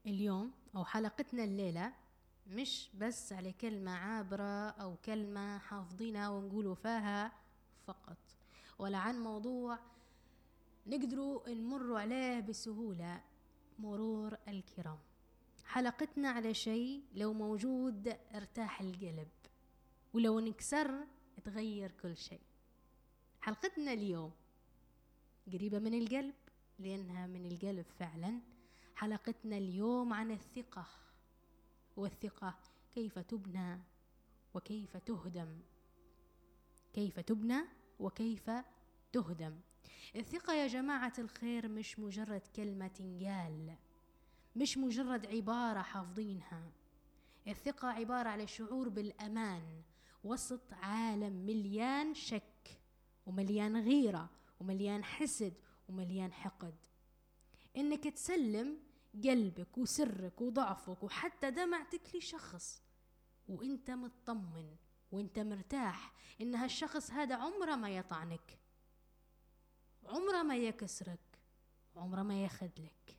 اليوم أو حلقتنا الليلة مش بس على كلمة عابرة أو كلمة حافظينها ونقولوا فيها فقط، ولا عن موضوع نقدروا نمر عليه بسهولة، مرور الكرام. حلقتنا على شيء لو موجود ارتاح القلب، ولو انكسر تغير كل شيء. حلقتنا اليوم قريبة من القلب لأنها من القلب فعلا. حلقتنا اليوم عن الثقة، والثقة كيف تبنى وكيف تهدم. كيف تبنى وكيف تهدم. الثقة يا جماعة الخير مش مجرد كلمة تنقال، مش مجرد عبارة حافظينها. الثقة عبارة على شعور بالأمان وسط عالم مليان شك ومليان غيرة ومليان حسد ومليان حقد. إنك تسلم قلبك وسرك وضعفك وحتى دمعتك لشخص وإنت مطمن وإنت مرتاح إن هالشخص هذا عمره ما يطعنك، عمره ما يكسرك، عمره ما يخذلك.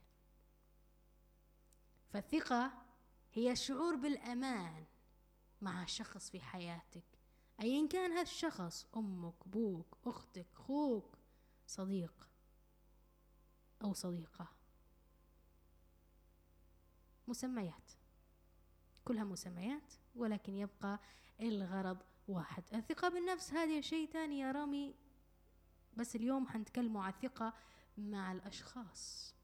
فالثقة هي الشعور بالأمان مع شخص في حياتك، أيا كان هالشخص، أمك، بوك، أختك، خوك، صديق أو صديقة. مسميات، كلها مسميات، ولكن يبقى الغرض واحد. الثقة بالنفس هذه شيء تاني يا رامي، بس اليوم حنتكلموا عن الثقة مع الأشخاص.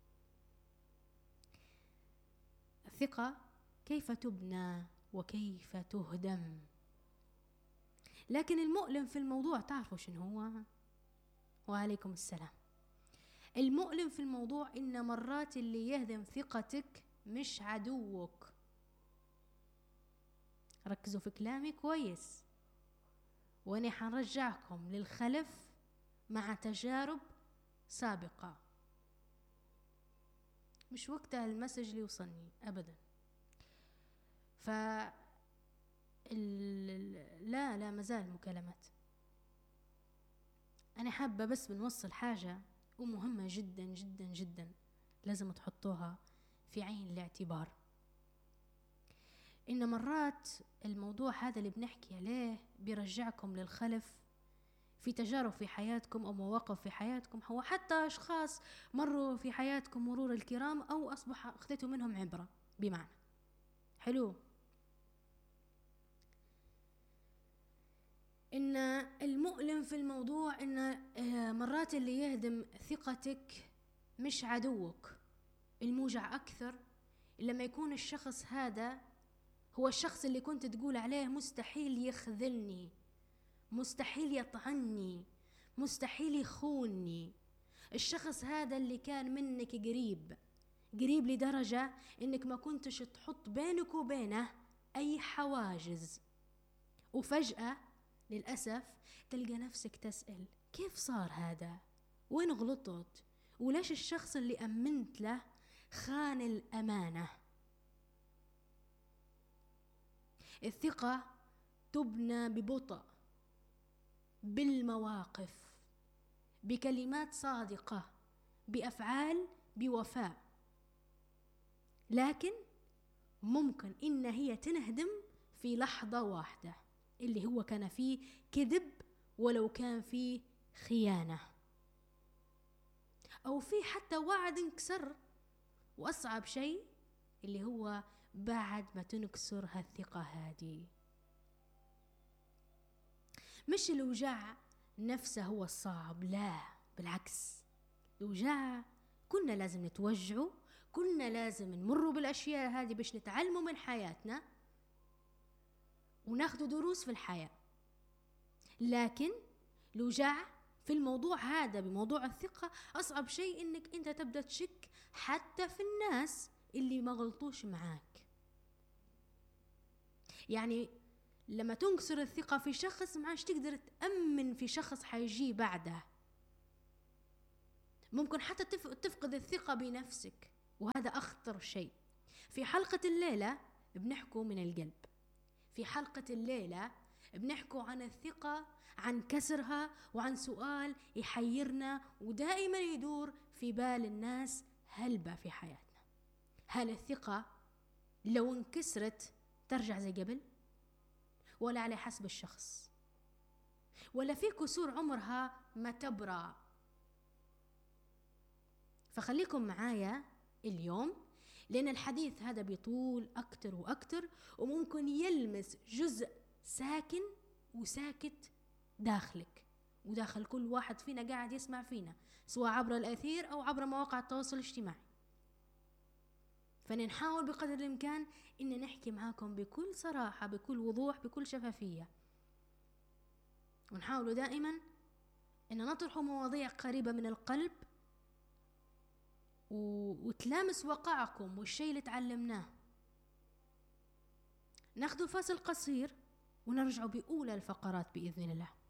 الثقة كيف تبنى وكيف تهدم. لكن المؤلم في الموضوع تعرفوا شنو هو؟ وعليكم السلام. المؤلم في الموضوع إن مرات اللي يهدم ثقتك مش عدوك. ركزوا في كلامي كويس، وأنا حنرجعكم للخلف مع تجارب سابقة. مش وقتها المسج اللي يوصلني أبدا. لا مازال مكالمات. أنا حابة بس بنوصل حاجة ومهمة جدا جدا جدا، لازم تحطوها في عين الاعتبار. إن مرات الموضوع هذا اللي بنحكي عليه بيرجعكم للخلف في تجارب في حياتكم أو مواقف في حياتكم، أو حتى أشخاص مروا في حياتكم مرور الكرام أو أصبح أخذتوا منهم عبرة. بمعنى حلو إن المؤلم في الموضوع إن مرات اللي يهدم ثقتك مش عدوك. الموجع أكثر لما يكون الشخص هذا هو الشخص اللي كنت تقول عليه مستحيل يخذلني، مستحيل يطعني، مستحيل يخونني. الشخص هذا اللي كان منك قريب لدرجة إنك ما كنتش تحط بينك وبينه أي حواجز، وفجأة للأسف تلقى نفسك تسأل كيف صار هذا؟ وين غلطت؟ وليش الشخص اللي أمنت له خان الأمانة؟ الثقة تبنى ببطء، بالمواقف، بكلمات صادقة، بأفعال، بوفاء. لكن ممكن إن هي تنهدم في لحظة واحدة، اللي هو كان فيه كذب، ولو كان فيه خيانة، أو فيه حتى وعد انكسر. وأصعب شيء اللي هو بعد ما تنكسر هالثقة هذه، مش الوجع نفسه هو الصعب، لا بالعكس. الوجع كنا لازم نتوجعه، كنا لازم نمر بالأشياء هذه باش نتعلموا من حياتنا وناخذوا دروس في الحياة. لكن الوجع في الموضوع هذا بموضوع الثقة أصعب شيء إنك أنت تبدأ تشك حتى في الناس اللي ما غلطوش معاك. يعني لما تنكسر الثقة في شخص ما عادش تقدر تأمن في شخص حيجي بعده. ممكن حتى تفقد الثقة بنفسك، وهذا أخطر شيء. في حلقة الليلة بنحكوا من القلب. في حلقة الليلة بنحكوا عن الثقة، عن كسرها، وعن سؤال يحيرنا ودائما يدور في بال الناس هلبة في حياتنا. هل الثقة لو انكسرت ترجع زي قبل؟ ولا على حسب الشخص؟ ولا في كسور عمرها ما تبرأ؟ فخليكم معايا اليوم، لأن الحديث هذا بيطول أكتر وأكتر، وممكن يلمس جزء ساكن وساكت داخلك وداخل كل واحد فينا قاعد يسمع فينا، سواء عبر الأثير أو عبر مواقع التواصل الاجتماعي. فنحاول بقدر الإمكان إن نحكي معاكم بكل صراحة، بكل وضوح، بكل شفافية، ونحاول دائما إن نطرح مواضيع قريبة من القلب وتلامس واقعكم والشيء اللي تعلمناه. ناخذ فاصل قصير ونرجع بأولى الفقرات بإذن الله.